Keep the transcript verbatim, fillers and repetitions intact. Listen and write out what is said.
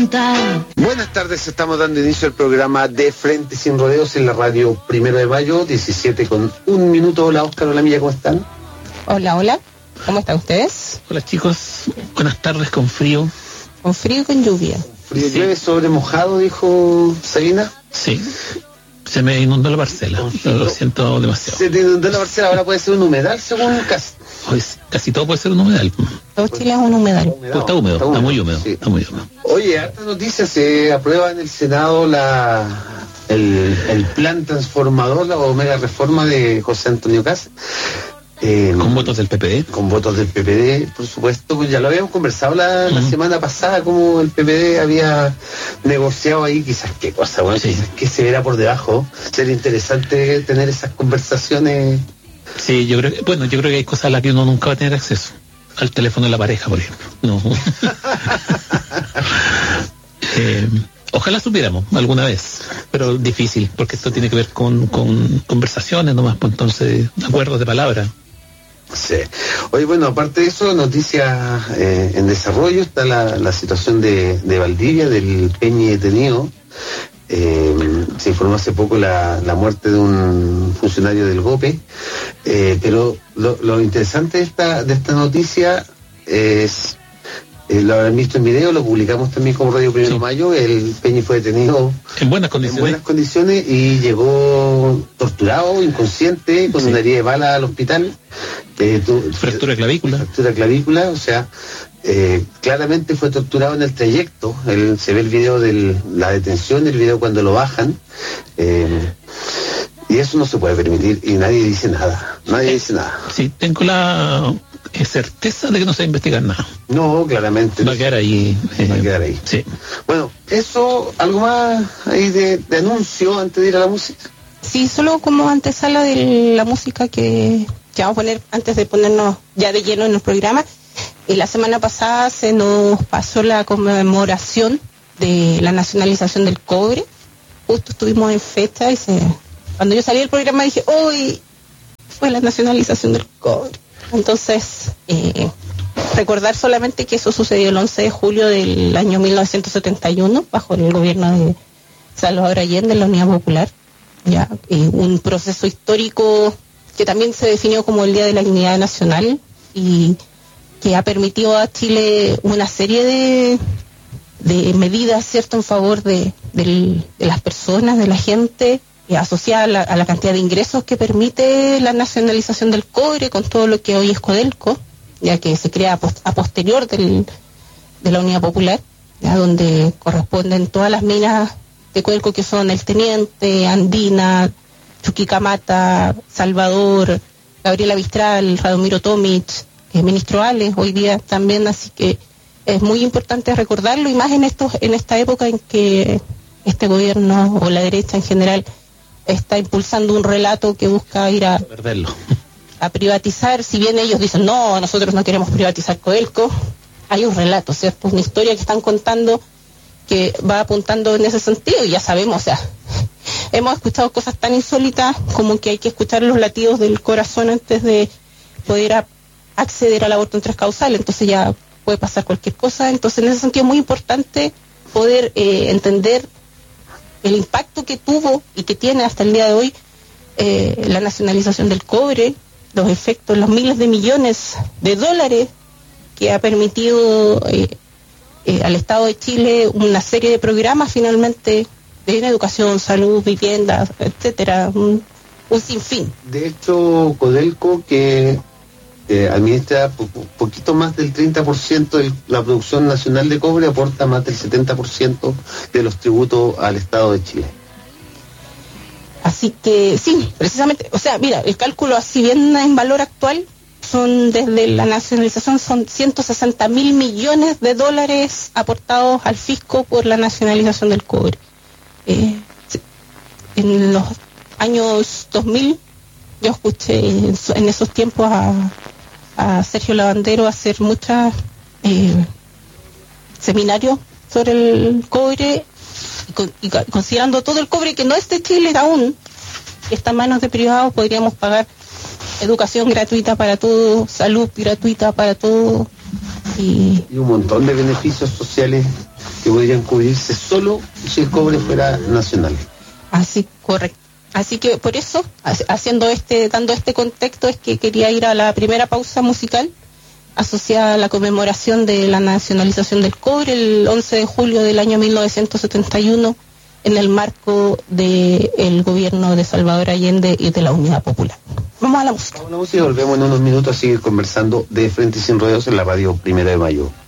preguntar. Buenas tardes, estamos dando inicio al programa De Frente Sin Rodeos en la radio Primero de Mayo, diecisiete con un minuto. Hola Óscar, hola Milla, ¿cómo están? Hola, hola, ¿cómo están ustedes? Hola chicos, buenas tardes con frío. Con frío y con lluvia. Frío, Sí. llueve sobre mojado, dijo Sabina. Sí, se me inundó la parcela, lo siento demasiado. Se te inundó la parcela, ahora puede ser un humedal según casi. Hoy casi todo puede ser un humedal. Todo Chile es un humedal. Pues está húmedo, está muy húmedo, sí. está muy húmedo. Oye, harta noticia, se aprueba en el Senado la el, el plan transformador, la o mega reforma de José Antonio Kast. Eh, Con votos del P P D. Con votos del P P D, por supuesto, pues ya lo habíamos conversado la, la Uh-huh. semana pasada, como el P P D había negociado ahí, quizás qué cosa, bueno, Sí. quizás que se verá por debajo. Sería interesante tener esas conversaciones. Sí, yo creo que, bueno, yo creo que hay cosas a las que uno nunca va a tener acceso. Al teléfono de la pareja, por ejemplo. No. eh, ojalá supiéramos alguna vez, pero difícil, porque esto tiene que ver con, con conversaciones nomás, pues entonces, acuerdos de palabra. Sí. Oye, bueno, aparte de eso, noticias eh, en desarrollo, está la, la situación de, de Valdivia, del Peñi detenido. Eh, se informó hace poco la, la muerte de un funcionario del GOPE, eh, pero lo, lo interesante de esta, de esta noticia es, eh, lo habrán visto en video, lo publicamos también como Radio Primero de Sí. Mayo, el Peñi fue detenido En buenas en condiciones. buenas condiciones y llegó torturado, inconsciente, con Sí. una herida de bala al hospital. Eh, tu- Fractura de clavícula. fractura clavícula, o sea, eh, claramente fue torturado en el trayecto. El, se ve el video de la detención, el video cuando lo bajan, eh, y eso no se puede permitir y nadie dice nada, nadie dice nada. Sí, tengo la eh, certeza de que no se va a investigar nada. No, claramente. Va a quedar ahí. eh, Va a quedar ahí. Sí. Bueno, eso, algo más ahí de, de anuncio antes de ir a la música. Sí, solo como antesala de la música que, que vamos a poner antes de ponernos ya de lleno en el programa. Y la semana pasada se nos pasó la conmemoración de la nacionalización del cobre. Justo estuvimos en fecha y se, cuando yo salí del programa dije, hoy fue la nacionalización del cobre. Entonces, eh, recordar solamente que eso sucedió el once de julio del año mil novecientos setenta y uno, bajo el gobierno de Salvador Allende, en la Unidad Popular. Ya, eh, un proceso histórico que también se definió como el Día de la Unidad Nacional y que ha permitido a Chile una serie de, de medidas, ¿cierto?, en favor de, del- de las personas, de la gente, eh, asociada a la, a la cantidad de ingresos que permite la nacionalización del cobre con todo lo que hoy es Codelco, ya que se crea a, pos- a posterior del, de la Unidad Popular, ya, donde corresponden todas las minas de Codelco que son El Teniente, Andina, Chuquicamata, Salvador, Gabriela Mistral, Radomiro Tomic, eh, Ministro Ales hoy día también, así que es muy importante recordarlo y más en estos en esta época en que este gobierno o la derecha en general está impulsando un relato que busca ir a, Perderlo. a privatizar, si bien ellos dicen no, nosotros no queremos privatizar Codelco, hay un relato, ¿cierto? Una historia que están contando que va apuntando en ese sentido y ya sabemos, o sea, hemos escuchado cosas tan insólitas como que hay que escuchar los latidos del corazón antes de poder a- acceder al aborto en tres causales, entonces ya puede pasar cualquier cosa, entonces en ese sentido es muy importante poder eh, entender el impacto que tuvo y que tiene hasta el día de hoy eh, la nacionalización del cobre, los efectos, los miles de millones de dólares que ha permitido eh, eh, al Estado de Chile una serie de programas finalmente de educación, salud, vivienda, etcétera, un, un sinfín. De hecho, Codelco, que eh, administra po- po- poquito más del treinta por ciento de la producción nacional de cobre, aporta más del setenta por ciento de los tributos al Estado de Chile. Así que sí, precisamente, o sea, mira, el cálculo así bien en valor actual son desde la nacionalización son ciento sesenta mil millones de dólares aportados al fisco por la nacionalización del cobre. Eh, en los años dos mil yo escuché en, so- en esos tiempos a, a Sergio Lavandero hacer muchos eh, seminarios sobre el cobre y, con- y ca- considerando todo el cobre que no es de Chile aún, que está en manos de privados, podríamos pagar educación gratuita para todos, salud gratuita para todos y Y un montón de beneficios sociales que podrían cubrirse solo si el cobre fuera nacional. Así, correcto. Así que por eso, haciendo este, dando este contexto, es que quería ir a la primera pausa musical asociada a la conmemoración de la nacionalización del cobre el once de julio del año mil novecientos setenta y uno en el marco del gobierno de Salvador Allende y de la Unidad Popular. Vamos a la música. Vamos a la música y volvemos en unos minutos a seguir conversando de Frente y Sin Rodeos en la radio Primera de Mayo.